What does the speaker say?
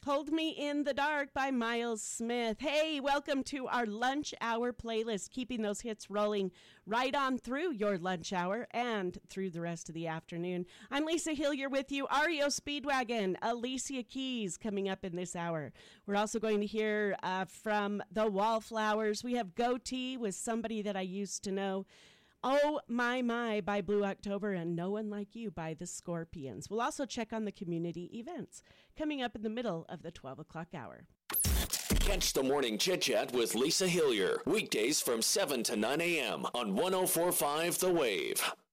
Hold Me in the Dark by Miles Smith. Hey, welcome to our lunch hour playlist, keeping those hits rolling right on through your lunch hour and through the rest of the afternoon. I'm Lisa Hillier with you. REO Speedwagon, Alicia Keys coming up in this hour. We're also going to hear from the Wallflowers. We have Goatee with Somebody That I Used to Know. Oh My by Blue October, and No One Like You by the Scorpions. We'll also check on the community events coming up in the middle of the 12 o'clock hour. Catch the Morning Chit Chat with Lisa Hillier, weekdays from 7 to 9 a.m. on 104.5 The Wave.